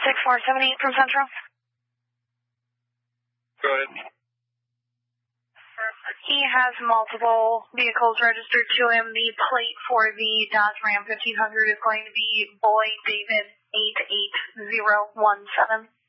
6478 from Central. Go ahead. He has multiple vehicles registered to him. The plate for the Dodge Ram 1500 is going to be Boy David 88017.